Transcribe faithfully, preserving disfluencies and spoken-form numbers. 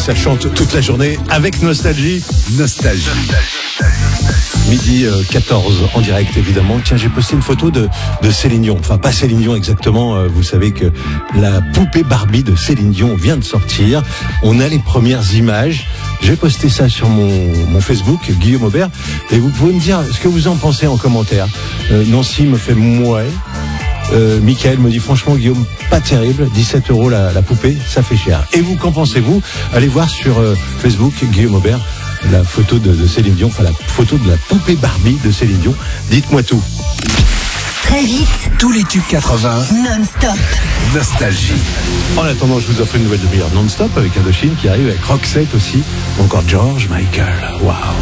ça chante toute la journée avec Nostalgie. Nostalgie. Midi quatorze en direct évidemment. Tiens, j'ai posté une photo de, de Céline Dion. Enfin pas Céline Dion exactement. Vous savez que la poupée Barbie de Céline Dion vient de sortir. On a les premières images. J'ai posté ça sur mon, mon Facebook, Guillaume Aubert. Et vous pouvez me dire ce que vous en pensez en commentaire. Euh, Nancy me fait mouais. Euh, Michael me dit franchement Guillaume, pas terrible, dix-sept euros la, la poupée, ça fait cher. Et vous, qu'en pensez-vous? Allez voir sur euh, Facebook Guillaume Aubert la photo de, de Céline Dion, enfin la photo de la poupée Barbie de Céline Dion. Dites-moi tout. Très vite, tous les tubes quatre-vingts non-stop. Nostalgie. En attendant, je vous offre une nouvelle demi-heure non-stop avec Indochine qui arrive avec Roxette aussi, ou encore George Michael. Waouh.